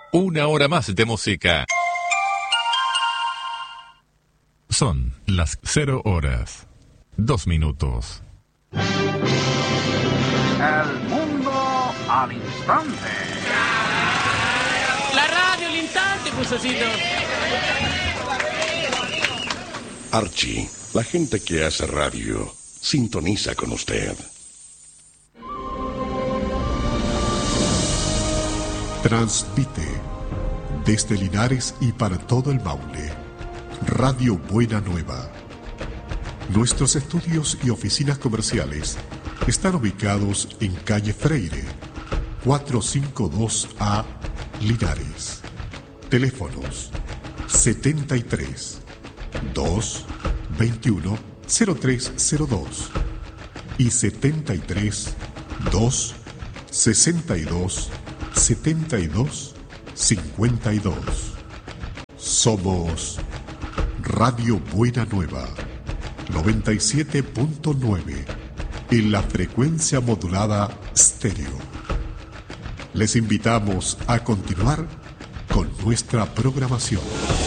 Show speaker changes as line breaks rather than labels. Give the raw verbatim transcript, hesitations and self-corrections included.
Una hora más de música. Son las cero horas, dos minutos.
El mundo al instante.
La radio al instante, Pusocito.
Archie, la gente que hace radio, sintoniza con usted.
Transmite desde Linares y para todo el Maule, Radio Buena Nueva. Nuestros estudios y oficinas comerciales están ubicados en calle Freire, cuatrocientos cincuenta y dos A, Linares. Teléfonos setenta y tres, dos, veintiuno, cero tres cero dos y setenta y tres, dos, sesenta y dos, setenta y dos, cincuenta y dos. Somos Radio Buena Nueva, noventa y siete punto nueve, en la frecuencia modulada estéreo. Les invitamos a continuar con nuestra programación.